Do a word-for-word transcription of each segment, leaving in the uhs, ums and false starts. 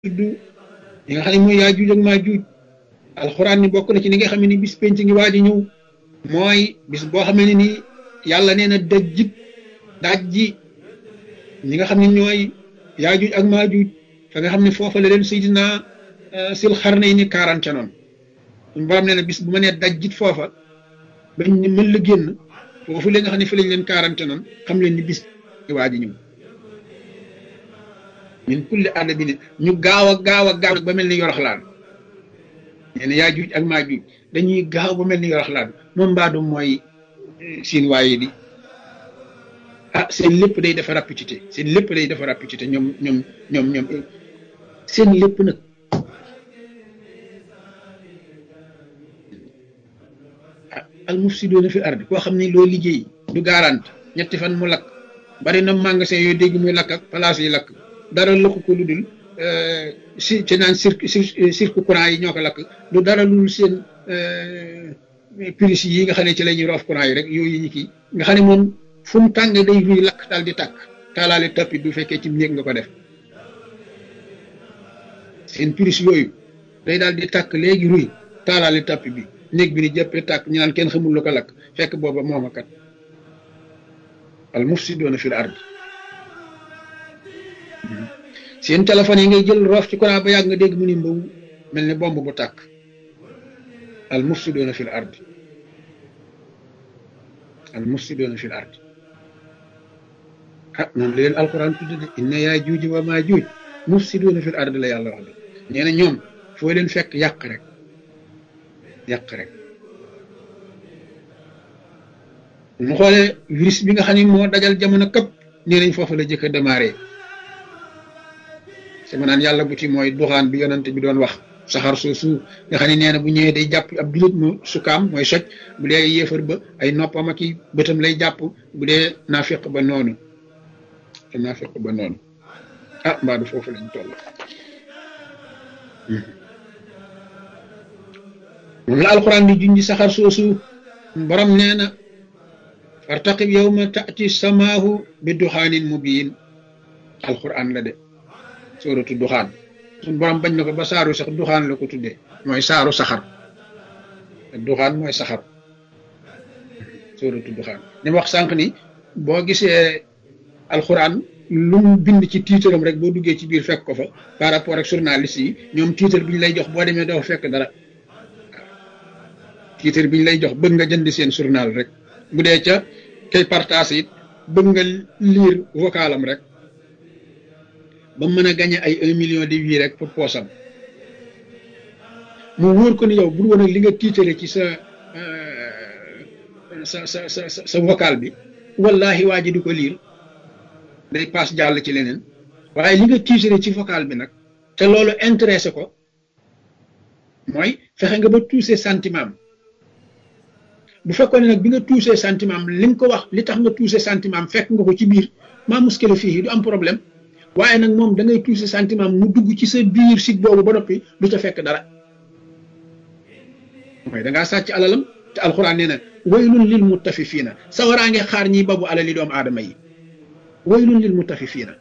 tudd ñi nga xam ne mooy Yaajuuj ak Maajuuj alxuraan ni bokk na ci ni nga xam ne ni bis penc ngi waaj a ñëw mooy bis boo xam ne ni yàlla nee na dajjit dajji ñi nga xam ne ñooy Yaajuuj ak Maajuuj fa nga xam ne foofa la leen Seydina Sil Xarnayni quarante ca noonu suñu borom nee na bis bu ma nee dajjit foofa bañ ni mën la génn foofu la nga xam ne fi lañ leen quarante noonu xam leen ni bis ngi waaj a ñëw min kulli adabin ñu gaaw a gaaw a gaaw ba mel ni yoroxlaan nee na Yaajuuj ak Maajuuj dañuy gaaw ba mel ni yoroxlaan moom mbaadu mooy siin waaye di ah seen lépp day dafa rapidité seen lépp day dafa rapidité ñoom ñoom ñoom ñoom seen lépp nag ah al mufsidoona fi ardi koo xam ne loo liggéey du garante ñetti fan mu lakk bari na magasin yooyu dégg muy lakk ak place yi lakk dara lakk ko lu dul si ci naan cirque cirque courant yi ñoo ko lakk du dara lu dul seen prise yi nga xam ne ci la ñuy roof courant yi rek yooyu ñu kii nga xam ne moom fu mu tàng day ruy lakk daal di tàkk taalaale tappi du fekkee ci néeg nga ko def seen prise yooyu day daal di tàkk léegi ruy taalaale tappi bi néeg bi ni jëppee tàkk ñu naan kenn xamul lu ko lakk fekk booba moom a kat al mufsidoona fil ard seen téléphone yi ngay jël roof ci courant ba yàgg nga dégg mu ni mbaw mel ni bomb bu tàkk al mufsidoona fil ard al mufsidoona fil ard ah moom la leen alquran tudde de inna Yaajuuj wa Maajuuj mufsidoona fil ard la yàlla wax de nee na ñoom foo leen fekk yàq rek yàq rek mu xoolee virus bi nga xam ne moo dajal jamono këpp nee nañ foofu la jëkk a démarré sama naan yàlla bu ci mooy duxaan bi yonante bi doon wax saxaar soosu nga xam ne nee na bu ñëwee day jàpp ab julit mu sukaam mooy soj bu dee yéefar ba ay noppam ak i bëtam lay jàpp bu dee naafiq ba noonu te naafiq ba noonu ah mbaa du foofu lañ toll moom la alxuraan di junji saxaar soosu borom nee na fartaqib yawma taati samaahu bi duxaanin mubiin alxuraan la de sóoratu duxaan suñ borom bañ na ko ba saaru sax duxaan la ko tuddee mooy saaru saxar duxaan mooy saxar sóoratu duxaan ni wax sànq ni boo gisee alxuraan lu mu bind ci tiitaram rek boo duggee ci biir fekk ko fa par rapport ak journaliste yi ñoom tiitar bi ñu lay jox boo demee doo fekk dara tiitar bi ñu lay jox bëgg nga jënd seen journal rek bu dee ca kay partage it bëgg nga lire vocalam rek ba mën a gagné ay un million de vues rek pour poosam mu wóor ko ni yow bu woon ak li nga tiitale ci sa sa sa sa sa vocal bi wallahi waa ji di ko lire day paas jàll ci leneen waaye li nga tiitale ci vocal bi nag te loolu intéressé ko mooy fexe nga ba toucher sentiment am bu fekkoon ne nag bi nga toucher sentiment am li nga ko wax li tax nga toucher sentiment am fekk nga ko ci biir maa muskila fii du am problème waaye nag moom da ngay toucher sentiment mu dugg ci sa biir sit boobu ba noppi du ca fekk dara mooy da ngaa sàcc alalam te alxuraan nee na waylun lil mutafifiina sawaraa ngi xaar ñiy babu alali doomu aadama yi waylun lil mutafifiina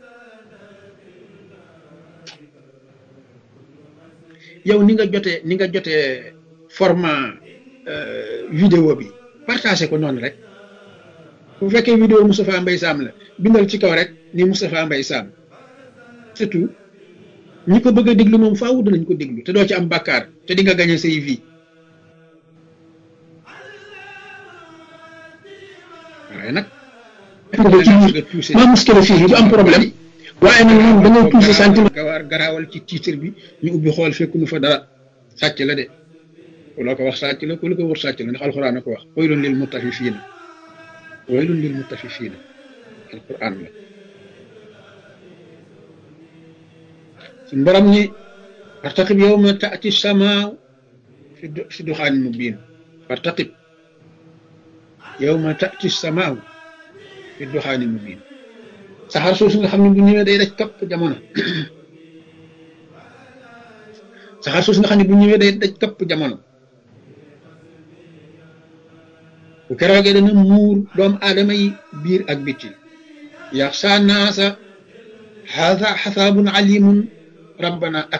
yow ni nga jotee ni nga jotee format vidéo bi partagé ko noonu rek bu fekkee vidéo Moustapha Mbaye Sam la bindal ci kaw rek ni Moustapha Mbaye Sam surtout ñi ko bëgg a déglu moom faaw danañ ko déglu te doo ci am bàkkaar te di nga gagné say vie waaye nag ma muskila fii du am problème waaye nag moom da ngay touché sentiment gawaar garaawal ci titre bi ñu ubbi xool fekk nu fa dara sàcc la de ku la ko wax sàcc la ku la ko war sàcc la ndax alxuraan a ko wax waylun lil mutafifiina waylun lil mutafifiina alxuraan la suñ borom ni fartaqib yawma taati samaa fi duxaanin mubiin fartaqib yawma taati samaa fi duxaanin mubiin saxaar soosu nga xam ne bu ñëwee day daj kapp jamono saxaar soosu nga xam ne bu ñëwee day daj kapp jamono bu keroogee dana muur doomu aadama yi biir ak bitti yaxsha naasa haada xasaabun alimun rabbana